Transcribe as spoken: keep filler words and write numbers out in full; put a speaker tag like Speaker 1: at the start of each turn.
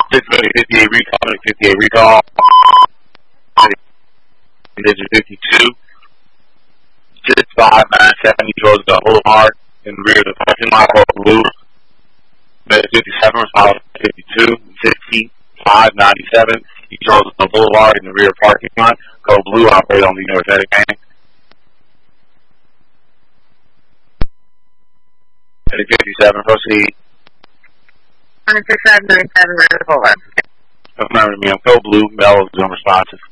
Speaker 1: six fifty-eight recall, fifty-eight recall. Digit fifty-two. six five nine seven, he goes to Boulevard in the rear of the parking lot, code blue. Med fifty-seven, response fifty-two. sixty-five ninety-seven, he goes to the Boulevard in the rear parking lot, code blue, operate on the North Attic. Medic fifty-seven, proceed.
Speaker 2: one six five nine seven, Boulevard.
Speaker 1: Remember me, I'm code blue, Mel is unresponsive.